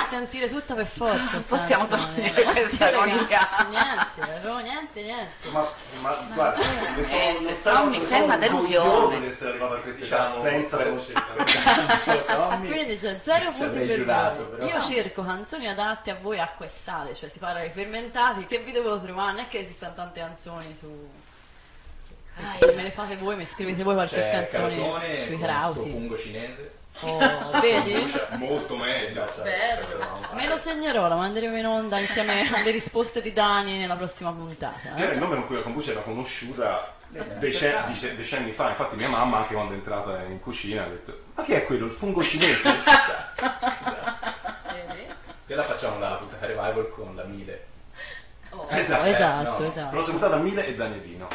sentire tutta per forza. Possiamo togliere questa agonia. Niente. Ma guarda, non mi sembra delusione di essere arrivato a questa età senza conoscere Quindi c'è 0 punti per giurato, voi. però. Io cerco canzoni adatte a voi, acqua e sale, cioè si parla di fermentati. Che vi devo trovare? Non è che esistano tante canzoni su... Se me le fate voi, mi scrivete voi qualche C'è canzone Carotone sui con sto crauti. fungo cinese. Oh, vedi? molto meglio. Bello. Me lo segnerò, la manderemo in onda insieme alle risposte di Dani nella prossima puntata. Era il nome con cui la kombucha era conosciuta decenni fa. Infatti mia mamma, anche quando è entrata in cucina, ha detto: ma che è quello, il fungo cinese? Vedi? E la facciamo la puntata revival con la Mile. Oh, Esatto, esatto. Prossima puntata Mile e Danielino.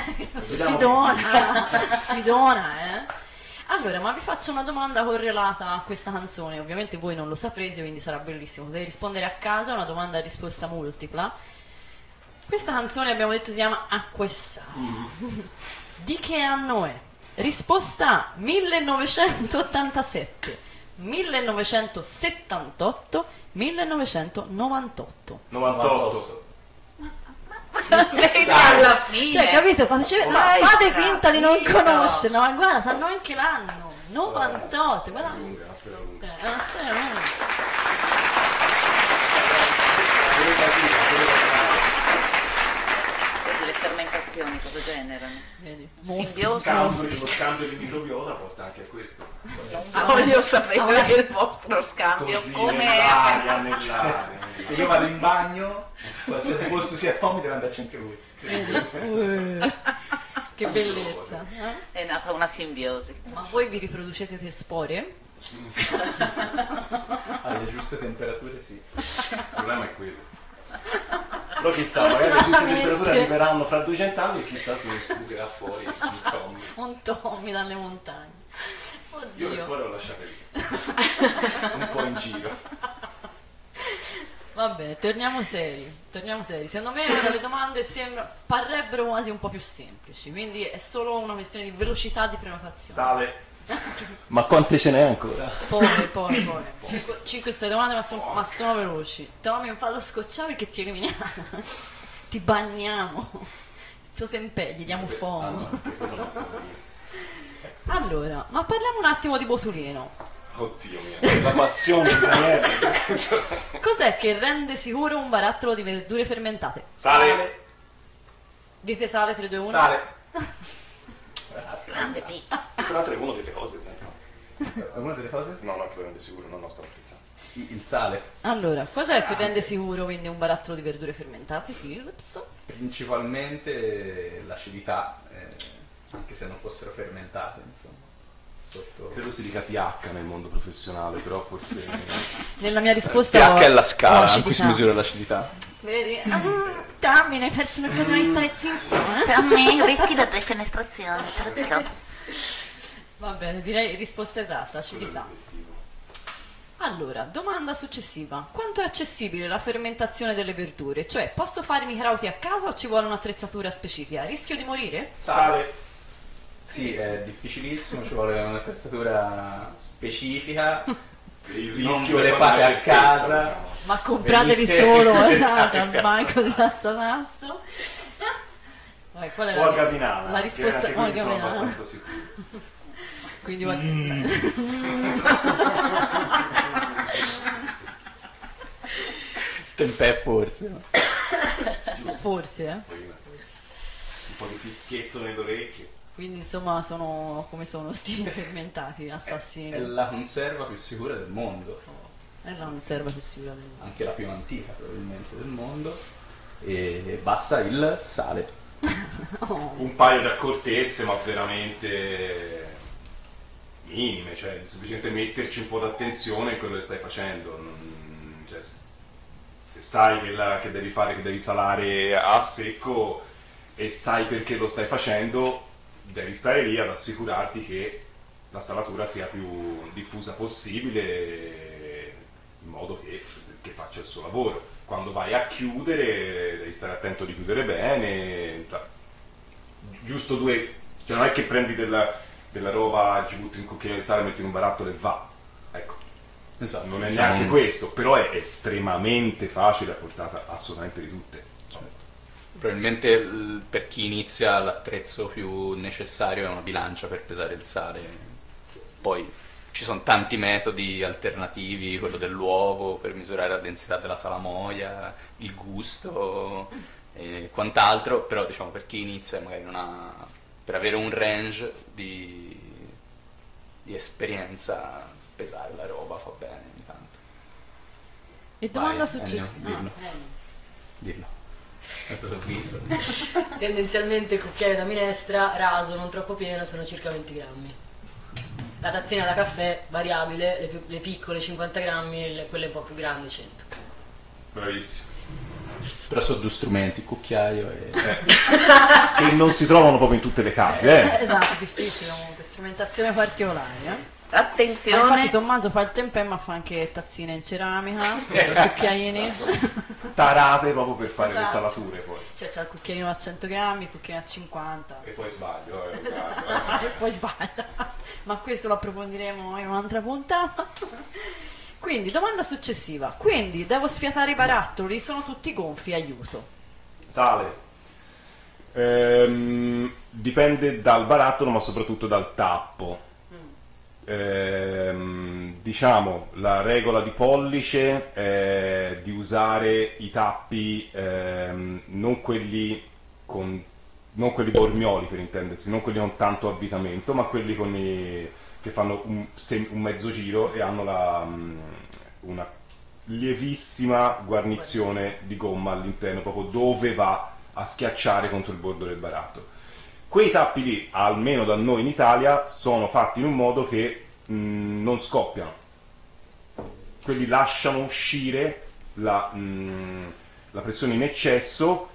Sfidona. Allora, ma vi faccio una domanda correlata a questa canzone. Ovviamente voi non lo saprete, quindi sarà bellissimo. Potete rispondere a casa, una domanda a risposta multipla. Questa canzone abbiamo detto si chiama Acqua e Sale. Di che anno è? Risposta A: 1987, 1978, 1998. 98. Vedi alla fine. Cioè, capito? Fate Dai, finta di non capito. conoscerlo, ma guarda, sanno anche l'anno. 98, guarda. Lunga, una storia lunga. È una storia lunga. Vedi le fermentazioni cosa generano? Vedi? Simbiosi. Lo scambio di microbiota porta anche a questo. Voglio sapere il vostro scambio Così, come nell'aria. Se io vado in bagno, qualsiasi posto sia Tommy deve andarci anche lui. Che bellezza. è nata una simbiosi. Ma voi vi riproducete le spore? Alle giuste temperature sì. Il problema è quello. Però chissà, magari le giuste temperature arriveranno fra 200 anni e chissà se ne sfugherà fuori il Tommy. Un Tommy dalle montagne. Io le Oddio. scuole le ho lasciate lì. Un po' in giro. Va bene, torniamo seri. Secondo me ora le domande parrebbero quasi un po' più semplici, quindi è solo una questione di velocità di prenotazione. Sale. Ma quante ce n'è ancora? Poi. 5-6 domande, ma sono veloci. Tommy, non fallo scocciare perché ti eliminiamo. Ti bagniamo. Tuo tempè, gli diamo fondo. Allora, ma parliamo un attimo di botulino. Oddio mio, la passione di Daniele. Cos'è che rende sicuro un barattolo di verdure fermentate? Sale. Dite sale 3, 2, 1. Sale. Grande P. Tra l'altro è una delle cose. È una delle cose? No, che lo rende sicuro, non sto scherzando. Il sale. Allora, cos'è che rende sicuro quindi un barattolo di verdure fermentate, Philips? Principalmente l'acidità, anche se non fossero fermentate, insomma. Sotto... Credo si dica pH nel mondo professionale, però forse... Nella mia risposta pH è la ho scala in cui si acidità. misura l'acidità. Vedi? Dammi, ne hai perso un'occasione di stare zitto, Per me rischi da defenestrazione, te lo dico. Va bene, direi risposta esatta, acidità. Allora, domanda successiva. Quanto è accessibile la fermentazione delle verdure? Cioè, posso farmi i crauti a casa o ci vuole un'attrezzatura specifica? Rischio di morire? Sale. Sì, è difficilissimo, ci vuole un'attrezzatura specifica. Il Non rischio ve le è quasi fate una a certezza, casa. diciamo. Ma compratevi Venite- solo al banco di Tasso. Vai, qual è O a Gavinana, la risposta? che anche quelli sono Gavinana. abbastanza sicuri. Quindi Tempè forse. No? forse, Un po' di fischietto nelle orecchie. Quindi insomma sono come sono sti fermentati assassini. È la conserva più sicura del mondo, È la conserva più sicura del mondo. anche la più antica probabilmente del mondo, e basta il sale. Un paio di accortezze, ma veramente minime, cioè semplicemente metterci un po' d'attenzione in quello che stai facendo. Cioè, se sai che devi fare, che devi salare a secco e sai perché lo stai facendo, devi stare lì ad assicurarti che la salatura sia più diffusa possibile, in modo che faccia il suo lavoro. Quando vai a chiudere devi stare attento di chiudere bene, giusto due, cioè non è che prendi della roba, ci butti un cucchiaino di sale, metti in un barattolo e va, ecco, Esatto. Non è neanche questo, però è estremamente facile a portata assolutamente di tutte. Probabilmente per chi inizia l'attrezzo più necessario è una bilancia per pesare il sale. Poi ci sono tanti metodi alternativi, quello dell'uovo per misurare la densità della salamoia, il gusto e quant'altro, però diciamo per chi inizia magari non ha, per avere un range di esperienza, pesare la roba fa bene ogni tanto. E domanda Vai, successiva. Ennio, dillo. Questo l'ho visto. Tendenzialmente il cucchiaio da minestra, raso, non troppo pieno, sono circa 20 grammi. La tazzina da caffè variabile, le piccole 50 grammi, quelle un po' più grandi 100. Bravissimo. Però sono due strumenti, il cucchiaio e... Che non si trovano proprio in tutte le case, Esatto, difficile comunque, strumentazione particolare. Ma Attenzione, infatti Tommaso fa il tempeh, ma fa anche tazzine in ceramica, cucchiaini. Tarate proprio per fare le Esatto. salature poi. Cioè c'è il cucchiaino a 100 grammi, il cucchiaino a 50. E poi sbaglio, E poi sbaglia. Ma questo lo approfondiremo in un'altra puntata. Quindi, domanda successiva. Quindi, devo sfiatare i barattoli? Sono tutti gonfi, aiuto. Sale. Dipende dal barattolo, ma soprattutto dal tappo. Diciamo, la regola di pollice è di usare i tappi non quelli bormioli, per intendersi, non quelli con tanto avvitamento, ma quelli che fanno un mezzo giro e hanno una lievissima guarnizione di gomma all'interno, proprio dove va a schiacciare contro il bordo del barattolo. Quei tappi lì, almeno da noi in Italia, sono fatti in un modo che non scoppiano. Quelli lasciano uscire la pressione in eccesso,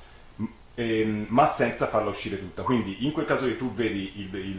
ma senza farla uscire tutta. Quindi in quel caso che tu vedi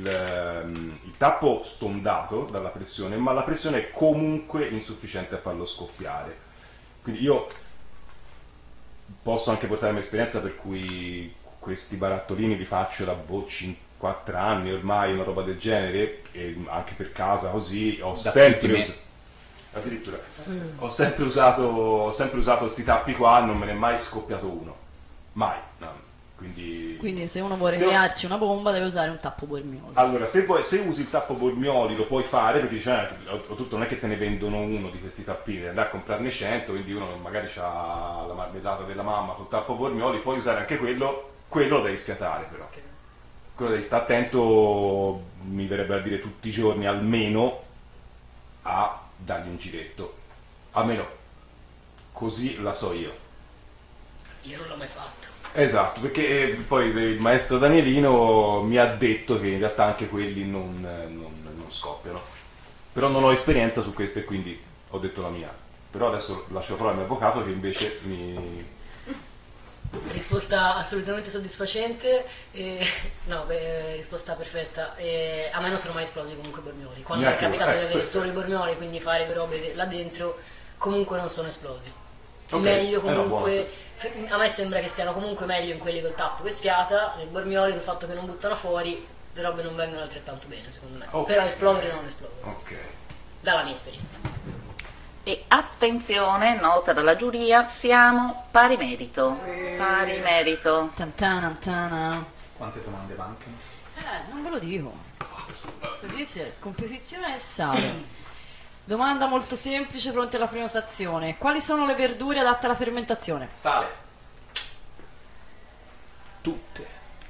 il tappo stondato dalla pressione, ma la pressione è comunque insufficiente a farlo scoppiare. Quindi io posso anche portare un'esperienza per cui questi barattolini li faccio da 4 anni ormai, una roba del genere, e anche per casa così ho sempre addirittura ho sempre usato sti tappi qua, non me ne è mai scoppiato uno, mai, no. Quindi se uno vuole crearci una bomba deve usare un tappo bormiolo. allora se usi il tappo bormioli lo puoi fare, perché dici oltretutto non è che te ne vendono uno di questi tappini, andare a comprarne 100, quindi uno magari ha la marmellata della mamma col tappo bormioli, puoi usare anche quello lo devi sfiatare, però quello devi stare attento, mi verrebbe a dire tutti i giorni almeno, a dargli un giretto, almeno così la so io. Io non l'ho mai fatto. Esatto, perché poi il maestro Danielino mi ha detto che in realtà anche quelli non scoppiano, però non ho esperienza su questo e quindi ho detto la mia, però adesso lascio la parola al mio avvocato che invece mi... Risposta assolutamente soddisfacente, risposta perfetta. A me non sono mai esplosi comunque i bormioli. Quando mi è capitato di avere solo i bormioli, quindi fare le robe là dentro, comunque non sono esplosi. Meglio comunque, a me sembra che stiano comunque meglio in quelli col tappo che sfiata, nei bormioli col fatto che non buttano fuori, le robe non vengono altrettanto bene secondo me. Però esplodere non esplodono. Dalla mia esperienza. e attenzione, nota dalla giuria, siamo pari merito. Pari merito. Tantana. Quante domande mancano? Non ve lo dico. Così c'è competizione e sale. Domanda molto semplice, pronti alla prenotazione. Quali sono le verdure adatte alla fermentazione? Sale. Tutte.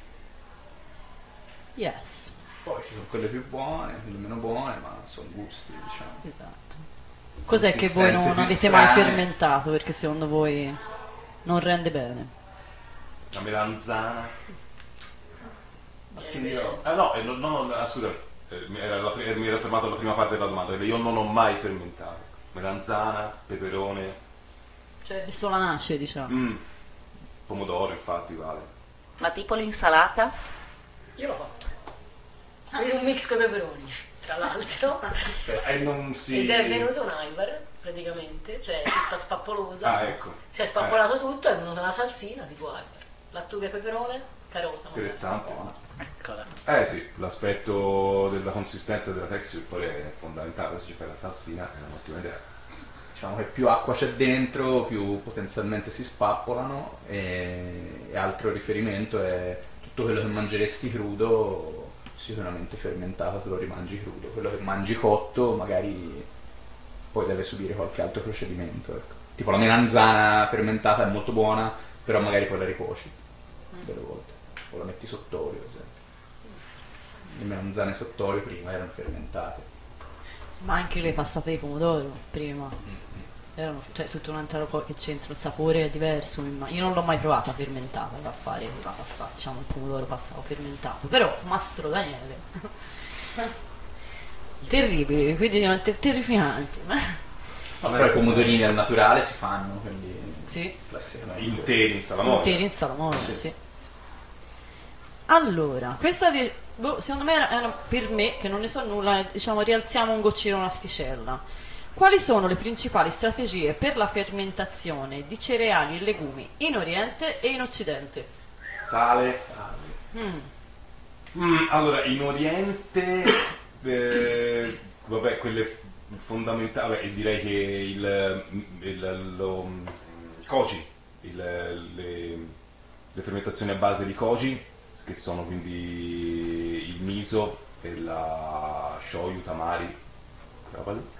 Yes. Poi ci sono quelle più buone, quelle meno buone, ma sono gusti, diciamo. Esatto. Cos'è che voi non avete mai fermentato perché secondo voi non rende bene? La melanzana. Ma ti dirò. Ah no, scusami, mi ero fermato alla prima parte della domanda, perché io non ho mai fermentato. Melanzana, peperone. Cioè di solanace, diciamo. Pomodoro, infatti, vale. Ma tipo l'insalata? Io l'ho fatto. In un mix con i peperoni, tra l'altro. E non si... Ed è venuto un Aivar, praticamente, cioè tutta spappolosa. Ah, ecco. Si è spappolato tutto, è venuta una salsina tipo Aivar. Lattuga e peperone, carota. Interessante. Eccola. Sì, l'aspetto della consistenza e della texture poi è fondamentale. Se ci fai la salsina è un'ottima idea. diciamo che più acqua c'è dentro, più potenzialmente si spappolano, e altro riferimento è tutto quello che mangeresti crudo, sicuramente fermentato te lo rimangi crudo, quello che mangi cotto magari poi deve subire qualche altro procedimento, ecco. Tipo la melanzana fermentata è molto buona, però magari poi la ricuoci delle volte, o la metti sott'olio ad esempio. Le melanzane sott'olio prima erano fermentate. Ma anche le passate di pomodoro prima erano, cioè tutta un'altra roba che c'entra, il sapore è diverso. Io non l'ho mai provata fermentata da fare la pasta, diciamo il pomodoro passato fermentato, però Mastro Daniele terribili, quindi diventa terrificanti. Però i pomodorini al naturale si fanno, quindi Sì, classicamente Interi in salamoia. interi in salamoia, sì. Allora, questa secondo me era per me, che non ne so nulla, diciamo rialziamo un goccino un'asticella. Quali sono le principali strategie per la fermentazione di cereali e legumi in Oriente e in Occidente? Sale. Allora, in Oriente, vabbè, quelle fondamentali, vabbè, direi che lo koji, le fermentazioni a base di koji, che sono quindi il miso e la shoyu, tamari, roba lì.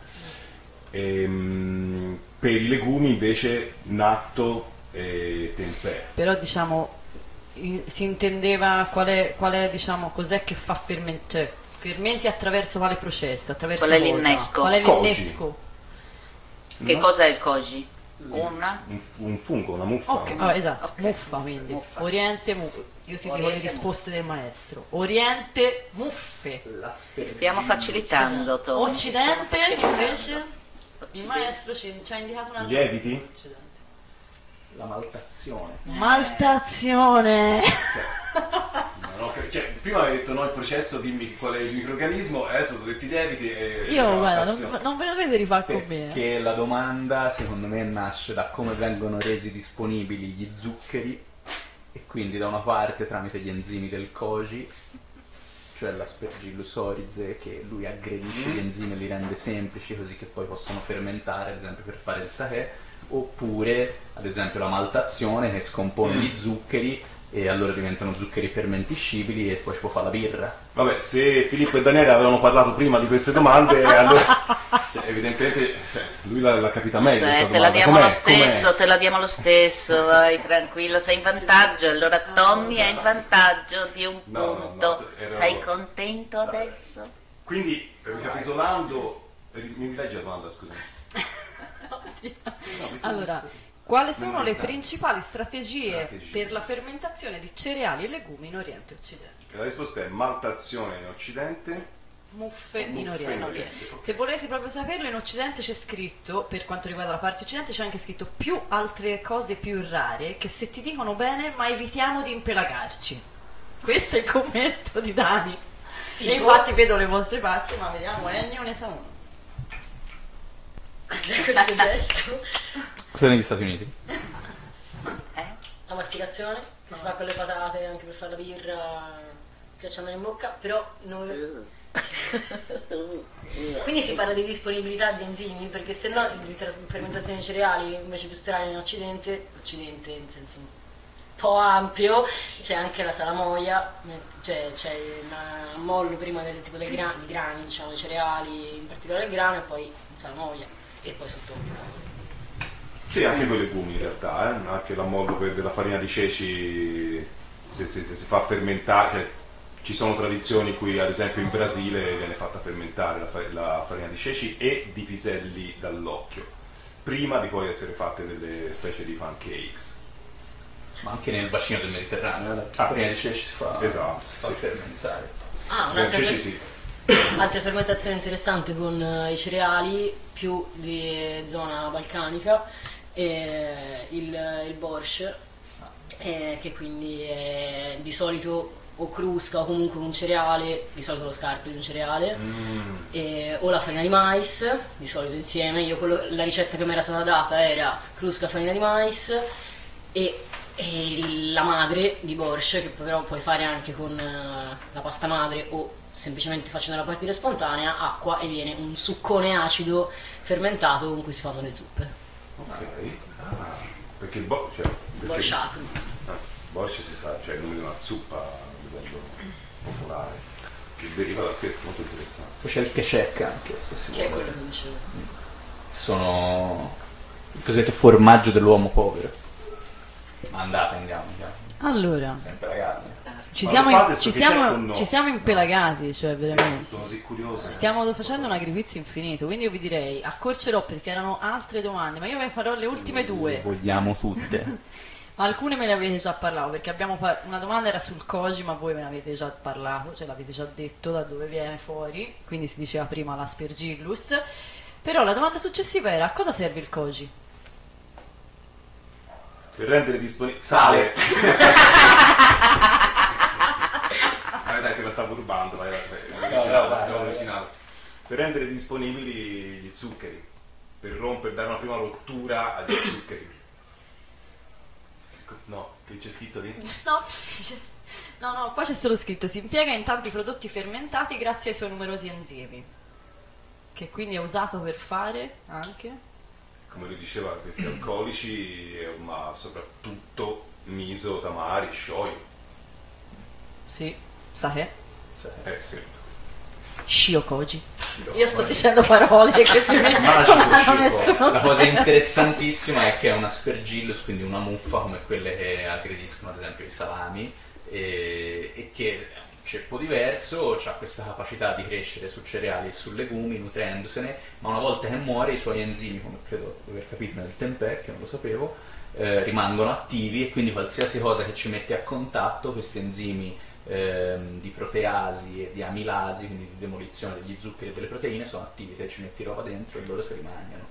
Per i legumi invece natto e tempeh. Però diciamo si intendeva qual è diciamo cos'è che fa cioè, fermenti attraverso quale processo? Attraverso Qual è cosa? l'innesco? Qual è Koji. l'innesco? Che No? cosa è il koji? Una? Un fungo, una muffa. Ok, esatto, Ok. muffa quindi. Muffa. Oriente, io ti dico le Oriente, risposte del maestro. Oriente, muffe. Stiamo facilitando, Tom. Occidente Stiamo facilitando. invece il Occidente. maestro ci ha indicato una Lieviti? Occidente. la maltazione. Maltazione. No, cioè, prima avevi detto no il processo, dimmi qual è il microrganismo, adesso dovete lieviti e... Io guarda, non ve la dovete rifare con me. Perché la domanda secondo me nasce da come vengono resi disponibili gli zuccheri, e quindi da una parte tramite gli enzimi del koji, cioè l'Aspergillus oryzae, che lui aggredisce gli enzimi e li rende semplici così che poi possono fermentare, ad esempio per fare il sake, oppure ad esempio la maltazione che scompone gli zuccheri e allora diventano zuccheri fermentiscibili e poi ci può fare la birra. Vabbè, se Filippo e Daniele avevano parlato prima di queste domande, allora cioè, evidentemente lui l'ha capita meglio. questa Te la domanda. diamo lo Com'è? stesso, te la diamo lo stesso, vai tranquillo, sei in vantaggio. Allora Tommy è in vantaggio di un No, punto. ero- Sei contento adesso? Quindi, ricapitolando, mi leggi la domanda, scusa. Allora, quali sono le Memorizzare. principali strategie Strategie. per la fermentazione di cereali e legumi in Oriente e Occidente? La risposta è maltazione in Occidente, Muffe in muffe Oriente. in Oriente. Se volete proprio saperlo, in Occidente c'è scritto, per quanto riguarda la parte Occidente, c'è anche scritto più altre cose più rare che se ti dicono bene, ma evitiamo di impelagarci. Questo è il commento di Dani. E infatti vedo le vostre facce, ma vediamo, Ennio ne sa uno. Cos'è questo gesto? Cos'è negli Stati Uniti? La masticazione, che si fa con le patate anche per fare la birra, schiacciandola in bocca, però non... Quindi si parla di disponibilità di enzimi, perché se no di fermentazione di cereali invece più strana in Occidente in senso un po' ampio, c'è anche la salamoia, cioè c'è il mollo prima del tipo di grani, diciamo, dei cereali, in particolare il grano, e poi in salamoia, e poi sott'olio. Sì, anche con i legumi in realtà, anche l'ammollo della farina di ceci, se si fa fermentare, cioè, ci sono tradizioni in cui ad esempio in Brasile viene fatta fermentare la farina di ceci e di piselli dall'occhio, prima di poi essere fatte delle specie di pancakes. Ma anche nel bacino del Mediterraneo, la farina di ceci si fa, Esatto, si fa sì. fermentare. Con ceci sì. Altra fermentazione interessante con i cereali, più di zona balcanica, è il borscht, che quindi è di solito o crusca o comunque un cereale, di solito lo scarto di un cereale, o la farina di mais, di solito insieme. La ricetta che mi era stata data era crusca, farina di mais e la madre di borscht, che però puoi fare anche con la pasta madre o semplicemente facendola partire spontanea, acqua e viene un succone acido fermentato con cui si fanno le zuppe. Ok, perché Borscht acru. Borscht si sa, cioè il nome di una zuppa a livello popolare, che deriva da questo, molto interessante. Poi c'è il keshek anche, se si Che è vuole. quello che dicevo. Sono il cosiddetto formaggio dell'uomo povero. Ma andate, andiamo. Allora, Sempre la carne. ci Ma siamo, lo fate sto keshek o no? ci siamo impelagati, cioè veramente. Sono così curioso. Stiamo facendo un agriquiz infinito, quindi io vi direi accorcerò perché erano altre domande, ma io ve ne farò le ultime due. Vogliamo tutte. Ma alcune me ne avete già parlato, perché una domanda era sul koji, ma voi me ne avete già parlato, cioè l'avete già detto da dove viene fuori, quindi si diceva prima l'aspergillus. Però la domanda successiva era: a cosa serve il koji? Per rendere disponibile sale. Dai, te la stavo rubando, vai. Originale. Per rendere disponibili gli zuccheri, per dare una prima rottura agli zuccheri. No, che c'è scritto lì? No, qua c'è solo scritto: si impiega in tanti prodotti fermentati grazie ai suoi numerosi enzimi, che quindi è usato per fare anche, come lui diceva, questi alcolici, ma soprattutto miso, tamari, shoyu. sì, sake, Sì. shio koji. Io sto dicendo parole che più o meno non hanno nessuno La cosa senso. interessantissima è che è un aspergillus, quindi una muffa come quelle che aggrediscono ad esempio i salami, e che è un ceppo diverso, ha questa capacità di crescere su cereali e su legumi nutrendosene, ma una volta che muore i suoi enzimi, come credo di aver capito nel tempeh, che non lo sapevo, rimangono attivi, e quindi qualsiasi cosa che ci mette a contatto, questi enzimi di proteasi e di amilasi, quindi di demolizione degli zuccheri e delle proteine, sono attivi. Se ci metti roba dentro e loro si rimangono.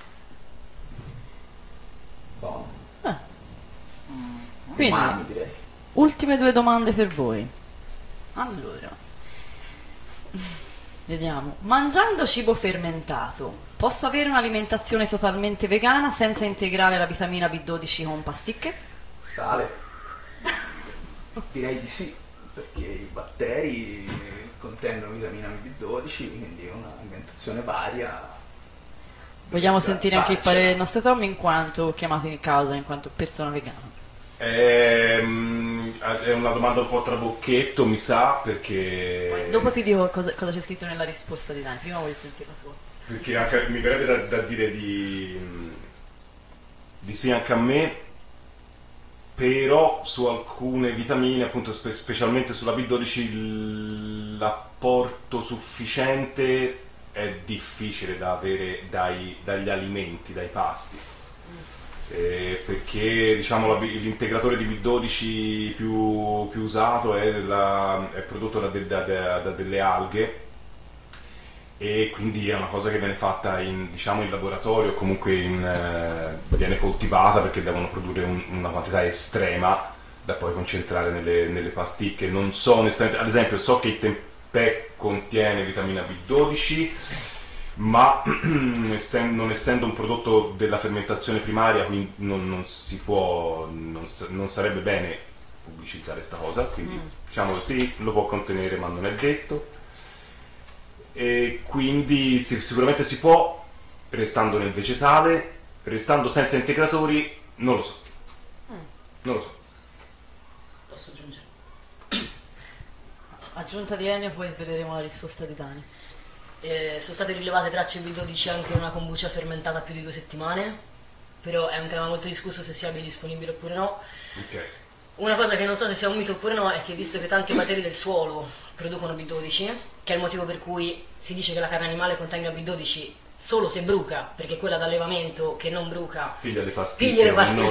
Buono. Quindi, Umami, direi. ultime due domande per voi. Allora, vediamo. Mangiando cibo fermentato, posso avere un'alimentazione totalmente vegana senza integrare la vitamina B12 con pasticche? Sale? Direi di sì, perché i batteri contengono vitamina B12, quindi un'alimentazione varia. Vogliamo dovreste sentire anche il farcela. parere del nostro Tommy in quanto chiamato in causa, in quanto persona vegana. È una domanda un po' trabocchetto, mi sa, perché... Poi dopo ti dico cosa c'è scritto nella risposta di Dani, prima voglio sentirla tua. Perché anche, mi verrebbe da dire di sì anche a me, però su alcune vitamine, appunto specialmente sulla B12, l'apporto sufficiente è difficile da avere dagli alimenti, dai pasti. Perché diciamo l'integratore di B12 più usato è prodotto da delle alghe, e quindi è una cosa che viene fatta in laboratorio, comunque viene coltivata perché devono produrre una quantità estrema da poi concentrare nelle pasticche. Non so onestamente, ad esempio so che il tempeh contiene vitamina B12, ma non essendo un prodotto della fermentazione primaria, quindi non sarebbe bene pubblicizzare sta cosa, quindi diciamo sì, lo può contenere ma non è detto, e quindi sicuramente si può, restando nel vegetale, restando senza integratori, non lo so. Posso aggiungere? Aggiunta di Ennio, poi sveleremo la risposta di Dani. Sono state rilevate tracce B12 anche in una kombucha fermentata più di 2 settimane, però è un tema molto discusso se sia disponibile oppure no. Ok. Una cosa che non so se sia un mito oppure no è che, visto che tanti batteri del suolo producono B12, che è il motivo per cui si dice che la carne animale contenga B12 solo se bruca, perché quella d'allevamento che non bruca Piglia le pasticche.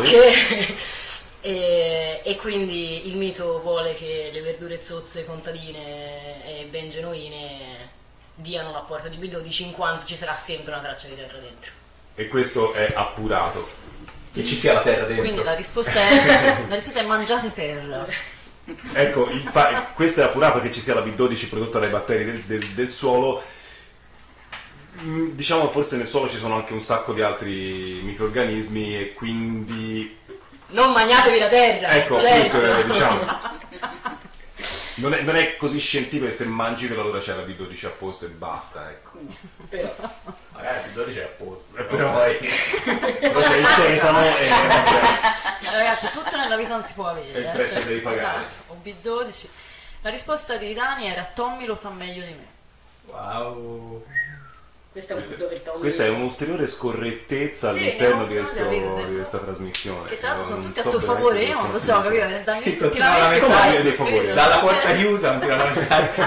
E quindi il mito vuole che le verdure zozze contadine e ben genuine diano l'apporto di B12, in quanto ci sarà sempre una traccia di terra dentro. E questo è appurato. Che ci sia la terra dentro. Quindi la risposta è mangiate terra. Ecco, questo è appurato, che ci sia la B12 prodotta dai batteri del suolo. Diciamo forse nel suolo ci sono anche un sacco di altri microrganismi, e quindi Non mangiatevi la terra! ecco, certo. appunto, diciamo. Non è così scientifico che se mangi quella allora c'è la B12 a posto e basta, ecco. Però magari la B12 è a posto, Però poi c'è il tetano e Ragazzi, tutto nella vita non si può avere. E il prezzo devi pagare. Esatto, o B12. La risposta di Dani era Tommy lo sa meglio di me. Wow. questo è un punto per Tommy. questa è un'ulteriore scorrettezza Sì, all'interno ne ho di questa trasmissione. Che tra l'altro sono Non tutti a so tuo veramente favore, io cosa non lo sia so, finito. capito? Da Sì, me continua a ti lamentarsi dei favori. Dalla porta chiusa continua a lamentarsi.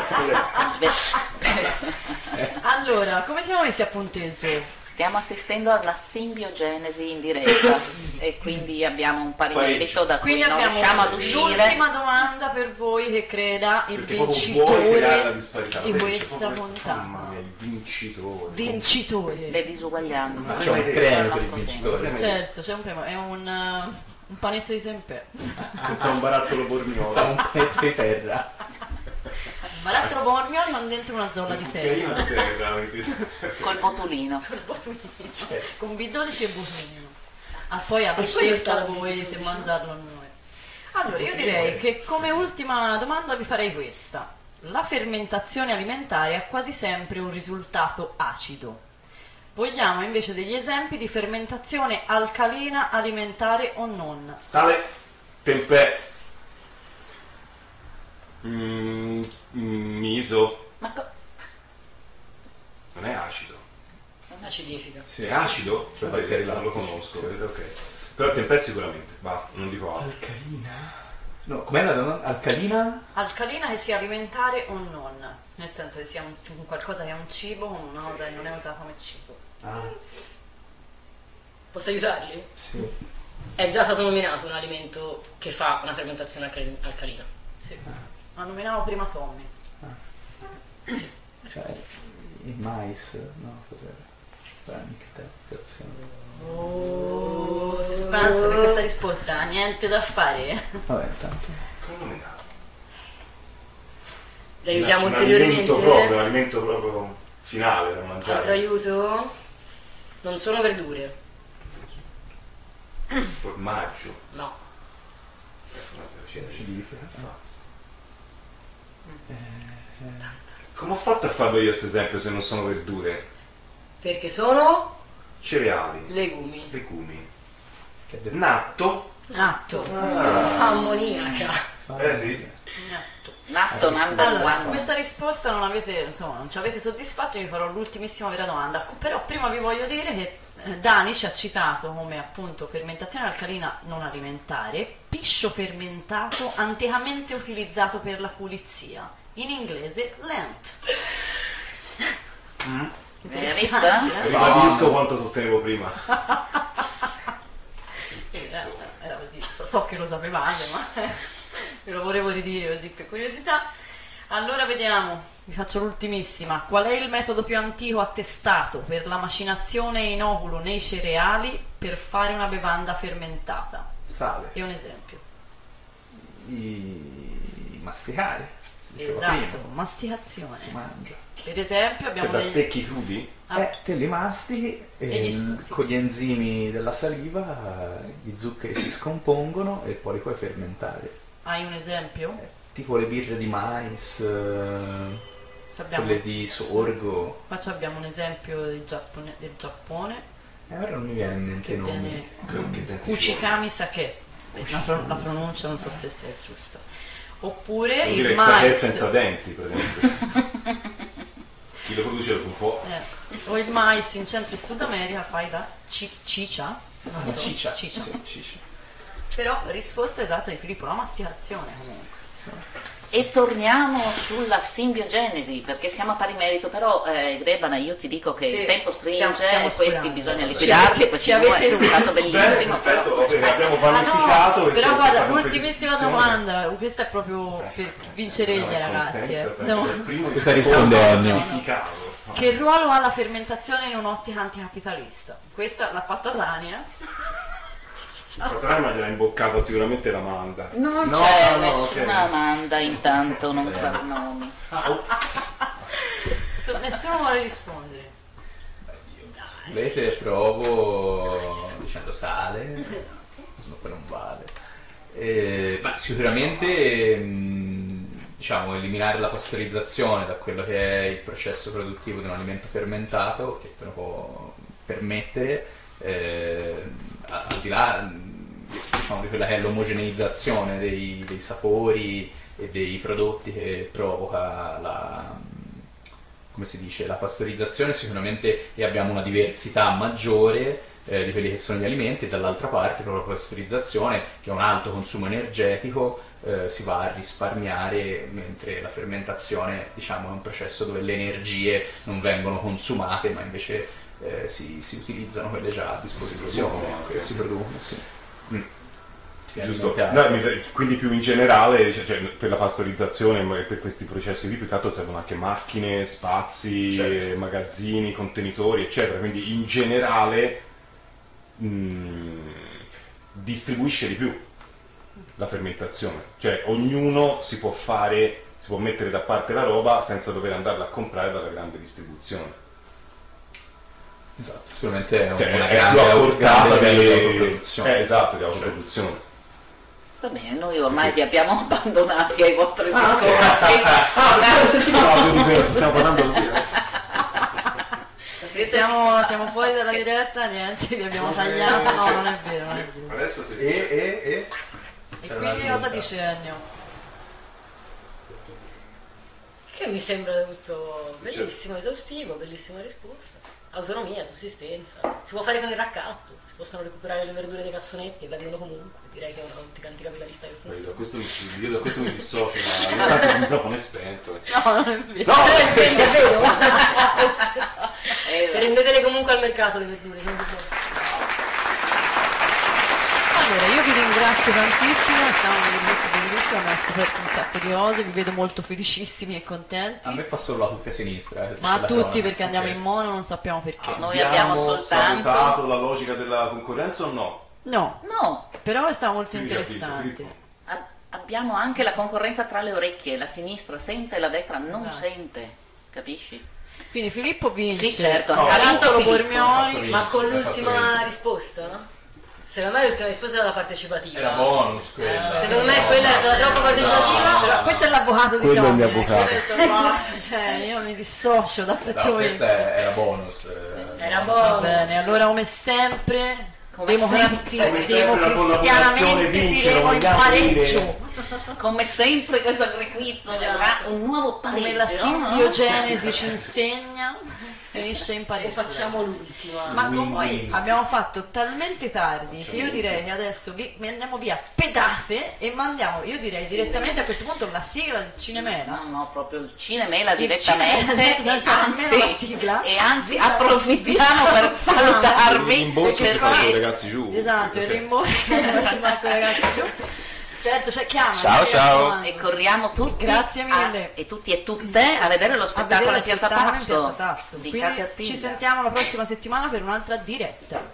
Allora, come siamo messi a punteggio? Stiamo assistendo alla simbiogenesi in diretta e quindi abbiamo un pari merito da cui Quindi non riusciamo abbiamo ad uscire. l'ultima domanda per voi che creda il Perché proprio vuoi creare la vincitore disparità. di Dice questa proprio, puntata. mamma mia, il vincitore. Vincitore. Le disuguaglianze. C'è un premio per il vincitore. Certo, c'è un premio, è un panetto di tempeh. Pensa a un barattolo bormiolo. Facciamo un pezzo di terra. Un barattolo bormiolo con dentro una zolla di terra. Cucchiaino di terra, Col botulino. Con B12 e botulino. Ah, poi alla E scelta questa- voi se mangiarlo o noi. Allora, io direi che come ultima domanda vi farei questa. La fermentazione alimentare ha quasi sempre un risultato acido. Vogliamo invece degli esempi di fermentazione alcalina alimentare o non? Sale, tempeh, miso. Ma Non è acido. Acidifica. Sì. È acido? Cioè, Vabbè, batteri non lo lattici, conosco, sì. ok. Però il tempeh sicuramente, basta, non dico altro. Alcalina? No, com'è la domanda? Alcalina? Alcalina che sia alimentare o non? Nel senso che sia un qualcosa che è un cibo o una cosa che non è usata come cibo. Ah, Posso aiutarli? sì. È già stato nominato un alimento che fa una fermentazione alcalina. Sì. Ma nominavo prima Tommy. Cioè, il mais, no, cos'era? La nicotizzazione. Oh, suspense per questa risposta, niente da fare. Vabbè, intanto. Come nominato? Li aiutiamo Un ulteriormente? alimento proprio finale da mangiare. Altro aiuto? Non sono verdure. Formaggio. No. Acidifica. Come ho fatto a farlo io questo esempio se non sono verdure? Perché sono Cereali, legumi. legumi, Che ha detto? natto. Natto. Ammoniaca. Sì. Natto. Natto number Allora, one. questa risposta non avete, insomma, non ci avete soddisfatto, vi farò l'ultimissima vera domanda. Però prima vi voglio dire che Dani ci ha citato come appunto fermentazione alcalina non alimentare, piscio fermentato anticamente utilizzato per la pulizia, in inglese lent. Interessante, eh? Ribadisco quanto sostenevo prima. Era così, so che lo sapevate, ma ve lo volevo ridire così per curiosità. Allora vediamo, vi faccio l'ultimissima. Qual è il metodo più antico attestato per la macinazione in ovulo nei cereali per fare una bevanda fermentata? Sale. È un esempio. Masticare. Si diceva Esatto, prima. masticazione. Si mangia. Per esempio Cioè abbiamo da degli- secchi crudi? Ah, Te li mastichi E gli e sputi. con gli enzimi della saliva gli zuccheri si scompongono e poi li puoi fermentare. hai un esempio? Tipo le birre di mais, Abbiamo- quelle di sorgo. Qua ci abbiamo un esempio del Giappone. Ora non mi viene in mente Che i nomi. viene Che tempi Kuchikami Sake. La pronuncia non so se è giusta. Oppure Vuol il dire il sake mais. senza denti, praticamente. Chi lo produce dopo un po'. O il mais in Centro e Sud America fai da ciccia? Non so, Ciccia. ciccia. Sì, ciccia. Però risposta esatta di Filippo, la masticazione comunque. E torniamo sulla simbiogenesi, perché siamo a pari merito, però Grebana, io ti dico che Sì, il tempo stringe, stiamo questi sperando. bisogna Ci liquidarli, avete- questi ci avete due è stato bellissimo. Perfetto, abbiamo Ah, vanificato. no, questa- però guarda, questa l'ultimissima competizione. domanda, questa è proprio per vincere No, gli è ragazzi. contenta, sai, No. sei il primo che Questa si risponde può Ennio. classificato. No. Che ruolo ha la fermentazione in un'ottica anticapitalista? Questa l'ha fatta Tania. Fratello gliel'ha imboccata sicuramente l'Amanda. Non No, c'è no, nessuna ok. Amanda intanto, non far nomi. Nessuno vuole rispondere. Se volete provo dicendo sale, Esatto. ma poi non vale. Ma sicuramente diciamo, eliminare la pastorizzazione da quello che è il processo produttivo di un alimento fermentato, che te lo può permettere, al di là, diciamo, di quella che è l'omogeneizzazione dei sapori e dei prodotti che provoca come si dice, la pastorizzazione, sicuramente, e abbiamo una diversità maggiore di quelli che sono gli alimenti, e dall'altra parte proprio la pastorizzazione, che ha un alto consumo energetico, si va a risparmiare, mentre la fermentazione, diciamo, è un processo dove le energie non vengono consumate, ma invece si utilizzano quelle già a disposizione, che si producono. Sì. Giusto, no, quindi più in generale, cioè, per la pastorizzazione e per questi processi qui più che altro servono anche macchine, spazi, certo, magazzini, contenitori, eccetera, quindi in generale distribuisce di più la fermentazione, cioè ognuno si può mettere da parte la roba senza dover andarla a comprare dalla grande distribuzione. Esatto, sicuramente è una grande livello di autoproduzione. Esatto, di autoproduzione. Va bene, noi ormai vi abbiamo abbandonati ai vostri discorsi. Non sentivo l'audio diverso, stiamo parlando così. Siamo fuori dalla diretta, niente, vi abbiamo tagliato. No, non è vero, non è vero. Adesso si E quindi cosa dice Ennio? Che mi sembra tutto bellissimo, esaustivo, bellissima risposta. Autonomia, sussistenza, si può fare con il raccatto, si possono recuperare le verdure dei cassonetti e vengono comunque. Direi che è un'ottica anticapitalista che funziona. Io da questo mi dissocio, ma intanto il microfono è spento. No, non è vero. No, è spento, è vero. Rendetele comunque al mercato le verdure, non vi può. Allora, io vi ringrazio tantissimo, è stato un esercizio bellissimo, abbiamo scoperto un sacco di cose, vi vedo molto felicissimi e contenti. A me fa solo la cuffia sinistra. Ma a tutti, perché andiamo in mono, non sappiamo perché. Noi abbiamo soltanto salutato la logica della concorrenza o no? No. Però è stato molto interessante. Abbiamo anche la concorrenza tra le orecchie, la sinistra sente e la destra non sente, capisci? Quindi Filippo vince. Sì, certo, ha vinto Bormioli, ma con l'ultima risposta, no? Secondo me l'ultima risposta era la partecipativa. Era bonus quella. Secondo me quella era troppo partecipativa. Però questo è l'avvocato di quello è il mio Dominic. avvocato. Cioè, io mi dissocio da tutto questo. Questa era bonus. Era bonus. Va bene, allora come sempre, Come sempre la collaborazione vince, lo finiremo in vogliamo pareggio. Come sempre questo quiz vedrà un nuovo pareggio. Come la simbiogenesi ci insegna, finisce in pareggio. Facciamo l'ultima. Ma poi abbiamo fatto talmente tardi che io direi che adesso andiamo via pedate e mandiamo, io direi direttamente a questo punto la sigla del Cinemela. No, proprio il Cinemela direttamente. Senza nemmeno la sigla. E anzi approfittiamo per salutarvi. Il rimborso si fa con i ragazzi giù. Esatto, il rimborso si fa con i ragazzi giù. Certo, c'è chiama. Ciao. E corriamo tutti. Grazie mille. E tutti e tutte a vedere lo spettacolo in Piazza Tasso. Di Quindi ci sentiamo la prossima settimana per un'altra diretta.